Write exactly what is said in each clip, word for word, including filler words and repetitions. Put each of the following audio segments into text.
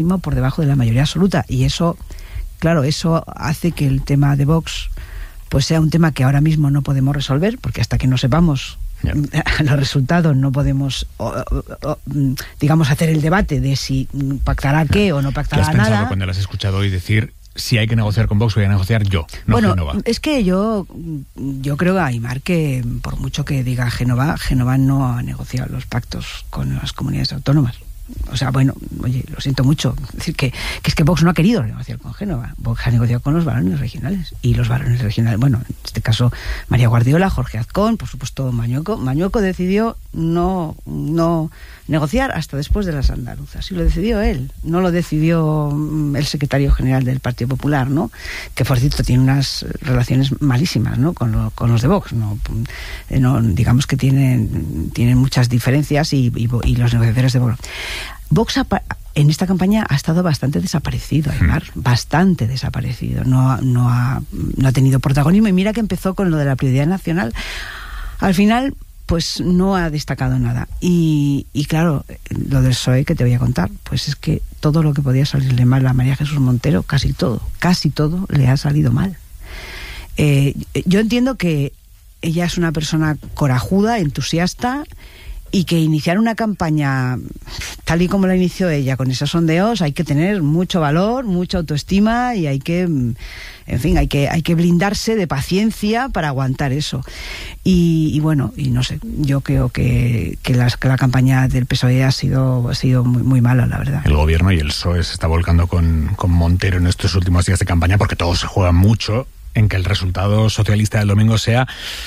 por debajo de la mayoría absoluta, y eso, claro, eso hace que el tema de Vox pues sea un tema que ahora mismo no podemos resolver, porque hasta que no sepamos yeah. los resultados no podemos, o, o, o, digamos, hacer el debate de si pactará qué yeah. o no pactará nada. ¿Qué has pensado cuando lo has escuchado hoy decir, si hay que negociar con Vox, voy a negociar yo, no bueno, Génova? Es que yo yo creo, Aimar, que por mucho que diga Génova, Génova no ha negociado los pactos con las comunidades autónomas. O sea, bueno, oye, lo siento mucho. Es decir, que, que es que Vox no ha querido negociar con Génova. Vox ha negociado con los varones regionales. Y los varones regionales, bueno, en este caso María Guardiola, Jorge Azcón, por supuesto Mañueco. Mañueco decidió no, no negociar hasta después de las andaluzas. Y lo decidió él. No lo decidió el secretario general del Partido Popular, ¿no? Que, por cierto, tiene unas relaciones malísimas, ¿no? Con, lo, con los de Vox, ¿no? no digamos que tienen, tienen muchas diferencias y, y, y los negociadores de Vox. Vox en esta campaña ha estado bastante desaparecido, Aimar, mm. bastante desaparecido. No, no, ha, no ha tenido protagonismo, y mira que empezó con lo de la prioridad nacional. Al final, pues no ha destacado nada. Y, y claro, lo del P S O E que te voy a contar, pues es que todo lo que podía salirle mal a María Jesús Montero, casi todo, casi todo le ha salido mal. Eh, yo entiendo que ella es una persona corajuda, entusiasta, y que iniciar una campaña tal y como la inició ella, con esos sondeos, hay que tener mucho valor, mucha autoestima, y hay que, en fin, hay que hay que blindarse de paciencia para aguantar eso. Y, y bueno, y no sé, yo creo que, que, las, que la campaña del P S O E ha sido, ha sido muy, muy mala, la verdad. El gobierno y el P S O E se está volcando con, con Montero en estos últimos días de campaña, porque todos se juegan mucho en que el resultado socialista del domingo sea,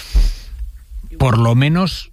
por lo menos,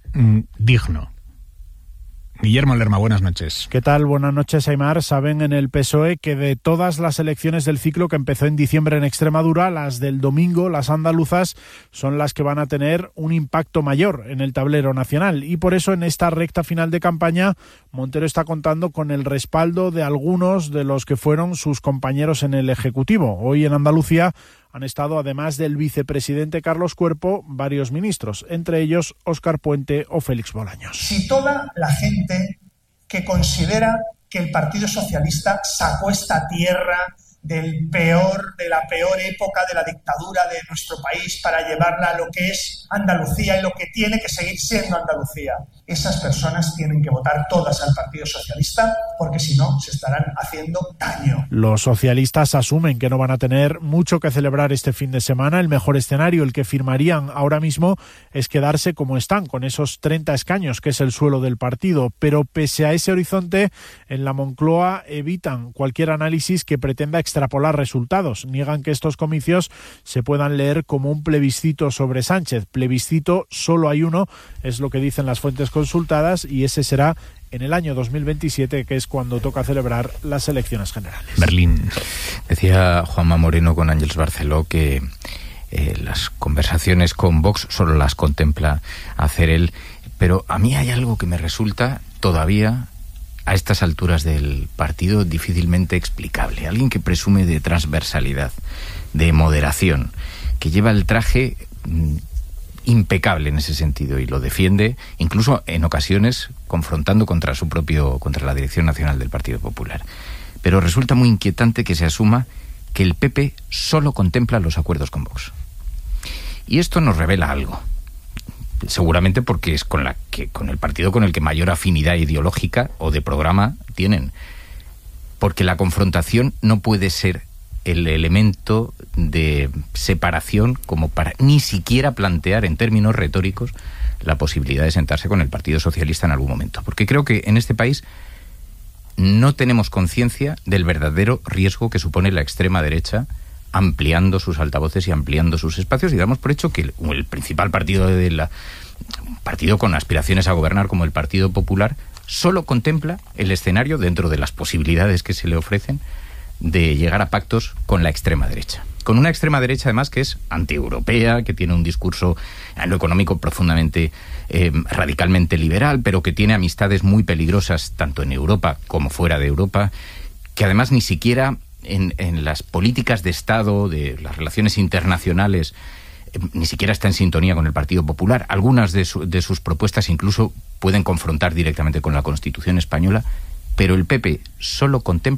digno. Guillermo Lerma, buenas noches. ¿Qué tal? Buenas noches, Aimar. Saben en el P S O E que de todas las elecciones del ciclo que empezó en diciembre en Extremadura, las del domingo, las andaluzas, son las que van a tener un impacto mayor en el tablero nacional. Y por eso en esta recta final de campaña, Montero está contando con el respaldo de algunos de los que fueron sus compañeros en el Ejecutivo. Hoy en Andalucía han estado, además del vicepresidente Carlos Cuerpo, varios ministros, entre ellos Óscar Puente o Félix Bolaños. Si toda la gente que considera que el Partido Socialista sacó esta tierra del peor, de la peor época de la dictadura de nuestro país para llevarla a lo que es Andalucía y lo que tiene que seguir siendo Andalucía, esas personas tienen que votar todas al Partido Socialista, porque si no se estarán haciendo daño. Los socialistas asumen que no van a tener mucho que celebrar este fin de semana. El mejor escenario, el que firmarían ahora mismo, es quedarse como están, con esos treinta escaños, que es el suelo del partido. Pero pese a ese horizonte, en la Moncloa evitan cualquier análisis que pretenda extrapolar resultados. Niegan que estos comicios se puedan leer como un plebiscito sobre Sánchez. Plebiscito solo hay uno, es lo que dicen las fuentes consultadas, y ese será en el año dos mil veintisiete, que es cuando toca celebrar las elecciones generales. Berlín. Decía Juanma Moreno con Ángeles Barceló que eh, las conversaciones con Vox solo las contempla hacer él, pero a mí hay algo que me resulta todavía, a estas alturas del partido, difícilmente explicable. Alguien que presume de transversalidad, de moderación, que lleva el traje mmm, impecable en ese sentido y lo defiende, incluso en ocasiones confrontando contra su propio, contra la Dirección Nacional del Partido Popular. Pero resulta muy inquietante que se asuma que el P P solo contempla los acuerdos con Vox. Y esto nos revela algo. Seguramente porque es con la que con el partido con el que mayor afinidad ideológica o de programa tienen. Porque la confrontación no puede ser el elemento de separación como para ni siquiera plantear en términos retóricos la posibilidad de sentarse con el Partido Socialista en algún momento. Porque creo que en este país no tenemos conciencia del verdadero riesgo que supone la extrema derecha ampliando sus altavoces y ampliando sus espacios, y damos por hecho que el, el principal partido de la partido con aspiraciones a gobernar como el Partido Popular solo contempla el escenario, dentro de las posibilidades que se le ofrecen, de llegar a pactos con la extrema derecha. Con una extrema derecha, además, que es antieuropea, que tiene un discurso en lo económico profundamente, eh, radicalmente liberal, pero que tiene amistades muy peligrosas tanto en Europa como fuera de Europa, que además ni siquiera en, en las políticas de Estado, de las relaciones internacionales, eh, ni siquiera está en sintonía con el Partido Popular. Algunas de, su, de sus propuestas incluso pueden confrontar directamente con la Constitución española. pero el P P solo contempla